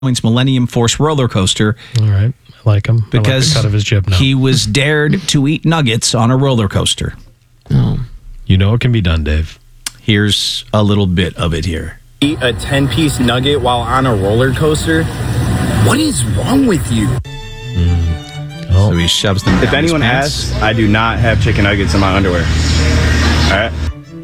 Millennium Force roller coaster. All right. I like him. Because I like the cut of his jib now. he was dared to eat nuggets on a roller coaster. Oh. You know it can be done, Dave. Here's a little bit of it here. Eat a 10-piece nugget while on a roller coaster? What is wrong with you? So he shoves them down If anyone his pants. asks, I do not have chicken nuggets in my underwear. All right?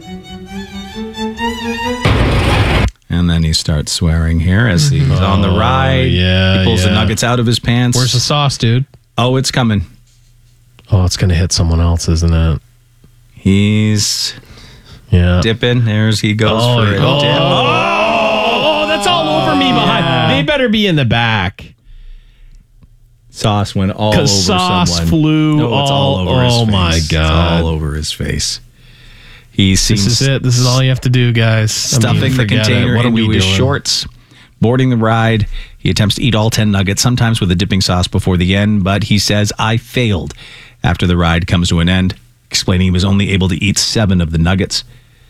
And then he starts swearing here as he's on the ride. yeah, He pulls the yeah. nuggets out of his pants. Where's the sauce, dude? Oh, it's coming. Oh, it's going to hit someone else, isn't it? He's Yeah. dipping. There's he goes Oh, for it. oh, that's all over me behind. They better be in the back. Sauce went all over Because sauce someone. flew No, it's all over his face. Oh, my God. It's all over his face. He seems This is it. This is all you have to do, guys. stuffing the forget it. container What are into we his doing? shorts, boarding the ride. He attempts to eat all 10 nuggets, sometimes with a dipping sauce before the end, but he says, I failed after the ride comes to an end, explaining he was only able to eat 7 of the nuggets.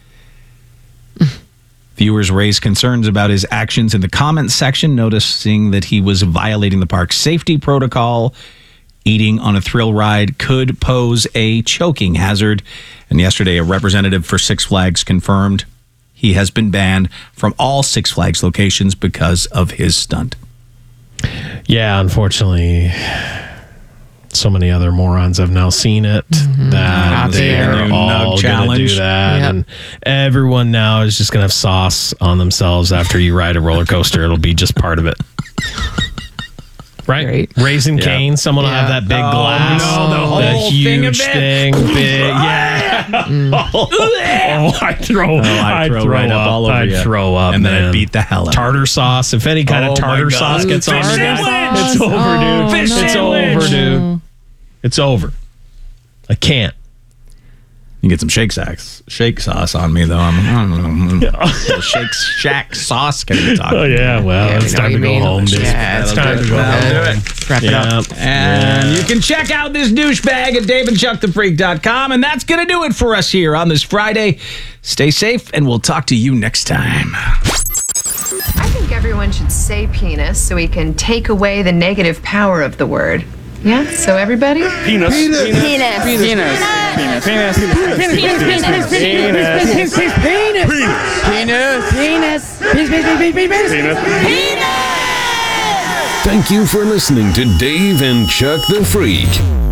Viewers raised concerns about his actions in the comments section, noticing that he was violating the park's safety protocol. Eating on a thrill ride could pose a choking hazard. And yesterday, a representative for Six Flags confirmed he has been banned from all Six Flags locations because of his stunt. Yeah, unfortunately, so many other morons have now seen it that they're New all nug going to challenge. do that. Yep. And everyone now is just going to have sauce on themselves after you ride a roller coaster. It'll be just part of it. Right? Great. Raising Cane, someone will have Yeah. that big glass. no, the whole huge thing of it. thing. Big, yeah. I'd throw right up all over I'd you. throw up, And then man. I'd beat the hell out of Tartar sauce. If any kind Oh, of my tartar God. sauce gets on Fish the guy, sandwich. it's over, dude. Fish It's sandwich. over, dude. It's over. I can't. You get some shake sauce on me, though. I'm Shake Shack sauce can be talking. Oh, yeah. Well, Yeah, we it's know time to what you go mean. home, dude. Yeah, It's it's time to go That'll do home. it. Wrap it up. And you can check out this douchebag at daveandchuckthefreak.com. And that's going to do it for us here on this Friday. Stay safe, and we'll talk to you next time. I think everyone should say penis so we can take away the negative power of the word. Yeah? So everybody? Thank you for listening to Dave and Chuck the Freak.